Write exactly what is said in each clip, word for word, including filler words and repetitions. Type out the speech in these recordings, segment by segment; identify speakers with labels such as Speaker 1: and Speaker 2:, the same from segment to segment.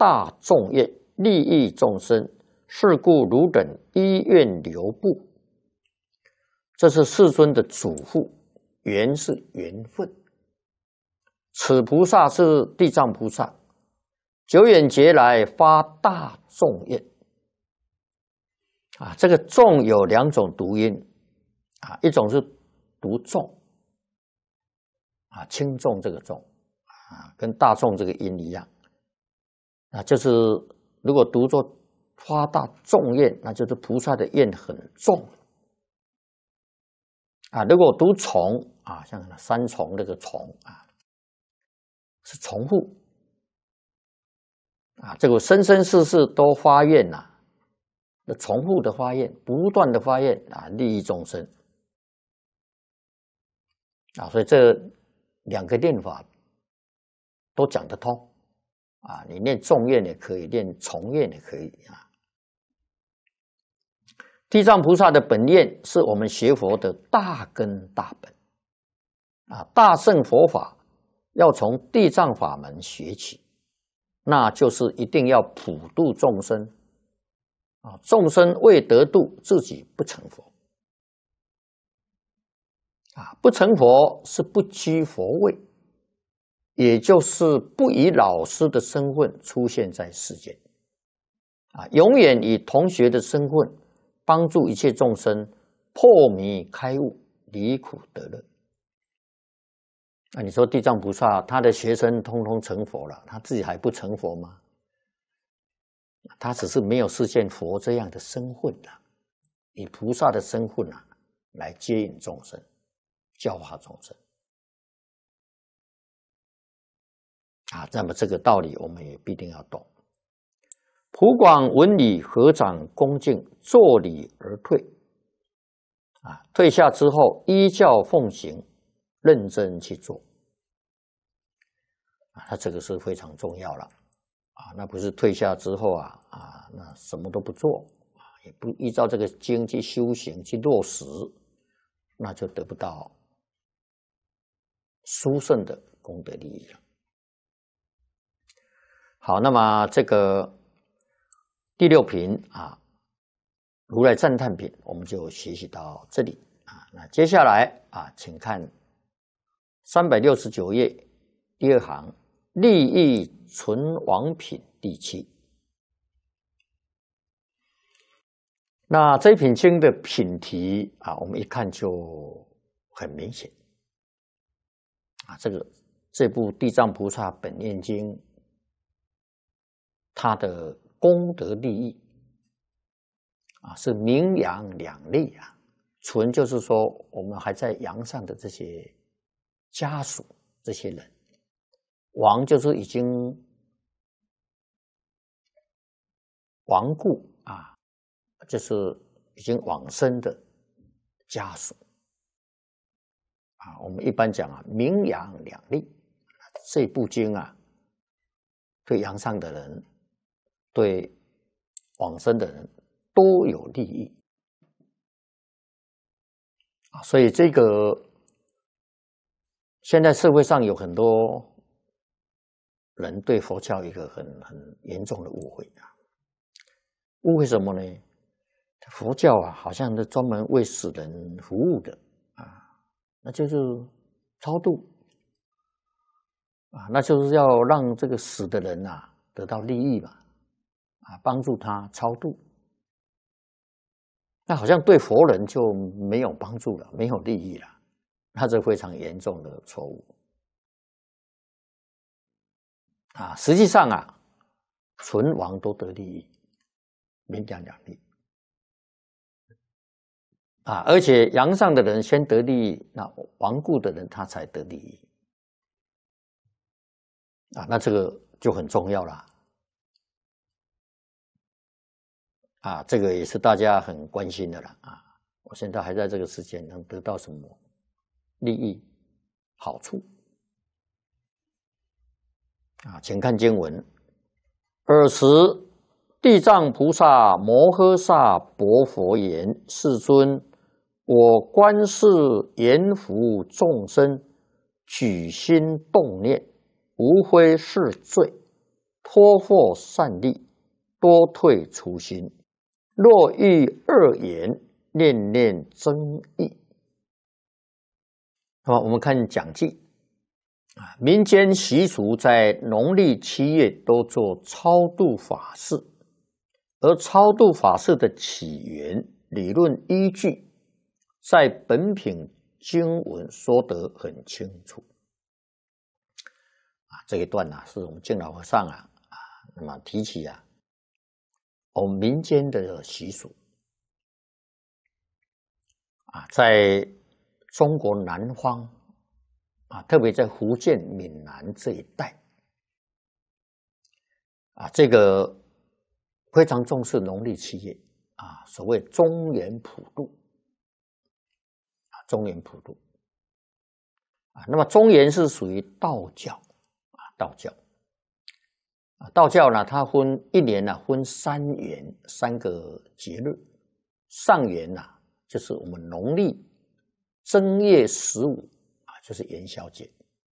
Speaker 1: 大众愿，利益众生，是故汝等依愿流布。这是世尊的嘱咐，缘是缘分。此菩萨是地藏菩萨，久远劫来发大众愿。啊，这个众有两种读音，啊，一种是读众，啊，轻重这个重，啊，跟大众这个音一样，啊，就是如果读作发大众愿，那就是菩萨的愿很重。啊，如果读重啊，像三重这个重啊，是重复啊，这个生生世世都发愿呐、啊，那重复的发愿，不断的发愿啊，利益众生啊，所以这两个念法都讲得通啊，你念重愿也可以，念重愿也可以啊。地藏菩萨的本愿是我们学佛的大根大本啊，大乘佛法要从地藏法门学起，那就是一定要普度众生啊，众生未得度，自己不成佛啊，不成佛是不居佛位，也就是不以老师的身份出现在世间啊，永远以同学的身份帮助一切众生破迷开悟，离苦得乐。那你说地藏菩萨他的学生通通成佛了，他自己还不成佛吗？他只是没有实现佛这样的身份啊，以菩萨的身份啊来接引众生，教化众生啊。那么这个道理我们也必定要懂。普广闻礼，合掌恭敬，作礼而退。啊，退下之后依教奉行，认真去做。啊，那这个是非常重要了。啊，那不是退下之后啊啊，那什么都不做啊，也不依照这个经去修行去落实，那就得不到殊胜的功德利益了。好，那么这个第六品啊，如来赞叹品，我们就学习到这里啊。那接下来啊，请看三百六十九页第二行，利益存亡品第七。那这一品经的品题啊，我们一看就很明显啊，这个这部《地藏菩萨本愿经》，它的功德利益啊，是名扬两利啊。存就是说，我们还在阳上的这些家属，这些人；亡就是已经亡故啊，就是已经往生的家属啊。我们一般讲啊，名扬两利。这部经啊，对阳上的人，对往生的人都有利益啊，所以这个现在社会上有很多人对佛教有一个很很严重的误会啊，误会什么呢？佛教啊，好像是专门为死人服务的啊，那就是超度啊，那就是要让这个死的人啊得到利益嘛。啊，帮助他超度，那好像对佛人就没有帮助了，没有利益了，那这非常严重的错误啊！实际上啊，存亡都得利益，名扬两利啊！而且阳上的人先得利益，那亡故的人他才得利益啊！那这个就很重要了。啊，这个也是大家很关心的了啊！我现在还在这个世间能得到什么利益、好处啊？请看经文：尔时，地藏菩萨摩诃萨薄佛言：“世尊，我观世言福众生，举心动念，无非是罪。 托获善利，多退初心。若遇恶言，念念增益。那么我们看讲记啊，民间习俗在农历七月都做超度法事，而超度法事的起源、理论依据，在本品经文说得很清楚。啊，这一段呢、啊，是我们净老和尚啊啊，那么提起啊。我们民间的习俗啊，在中国南方啊，特别在福建闽南这一带啊，这个非常重视农历七月啊，所谓中元普渡啊，中元普渡啊，那么中元是属于道教啊，道教。道教呢，它分一年呢、啊，分三元，三个节日。上元呐、啊，就是我们农历正月十五啊，就是元宵节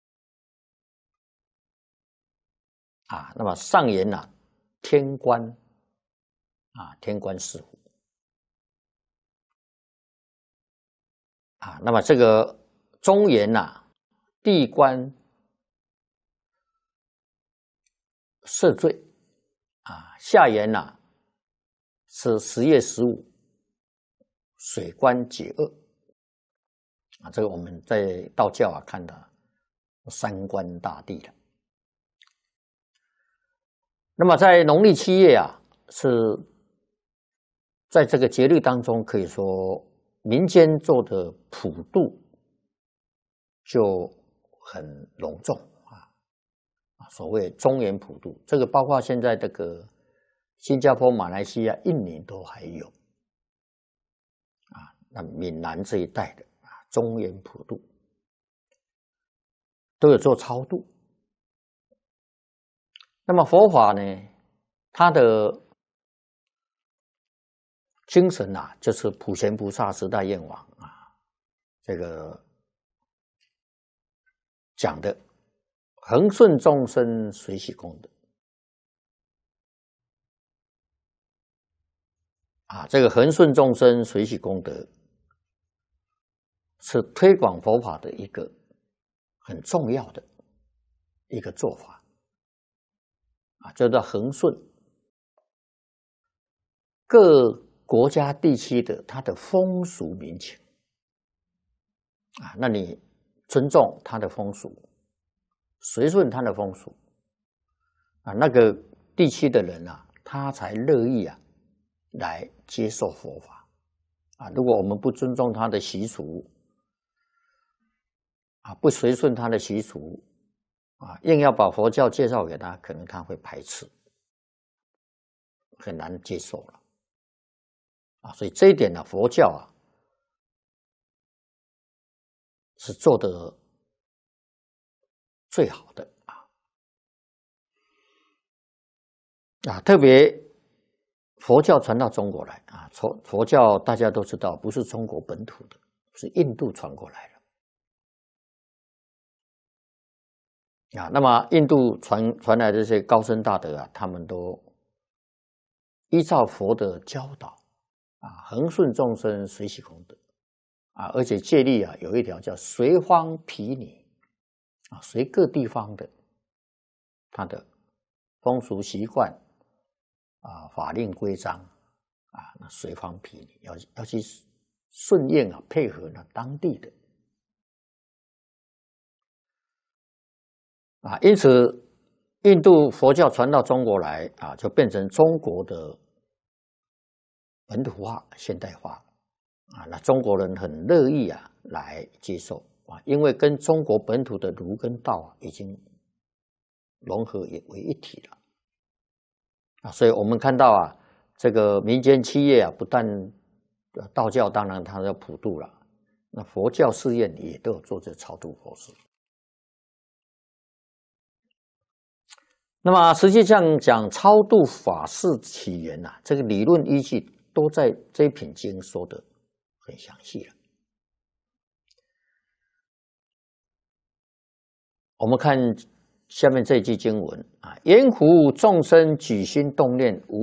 Speaker 1: 啊。那么上元呐、啊，天官啊，天官赐福啊。那么这个中元呐、啊，地官赦罪啊，下元呐、啊、是十月十五，水官解厄啊，这个我们在道教啊看的三官大帝了。那么在农历七月啊，是在这个节日当中，可以说民间做的普渡就很隆重。所谓中元普渡，这个包括现在这个新加坡、马来西亚、印尼都还有啊。那闽南这一带的啊，中元普渡都有做超度。那么佛法呢，它的精神啊，就是普贤菩萨十大愿望啊，这个讲的。恒顺众生，随喜功德啊！这个恒顺众生，随喜功德，是推广佛法的一个很重要的一个做法啊，叫做恒顺各国家地区的它的风俗民情啊，那你尊重它的风俗。随顺他的风俗啊，那个地区的人啊，他才乐意啊来接受佛法啊。如果我们不尊重他的习俗啊，不随顺他的习俗啊，硬要把佛教介绍给他，可能他会排斥，很难接受了啊。所以这一点呢，佛教啊是做的最好的啊啊，特别佛教传到中国来啊，佛佛教大家都知道，不是中国本土的，是印度传过来的啊。那么印度传传来的这些高僧大德啊，他们都依照佛的教导啊，恒顺众生，随喜功德啊，而且戒律啊有一条叫随方毗尼。啊，随各地方的它的风俗习惯啊、法令规章啊，那随方毗尼，要要去顺应啊，配合呢当地的啊，因此印度佛教传到中国来啊，就变成中国的本土化、现代化啊，那中国人很乐意啊来接受。啊，因为跟中国本土的儒跟道啊，已经融合为一体了啊，所以我们看到啊，这个民间企业啊，不但道教当然它要普渡了，那佛教寺院也都有做这超度佛事。那么实际上讲超度法事起源啊，这个理论依据都在这一品经说的很详细了。我们看下面这句经文啊，沿乎众生举心动念无。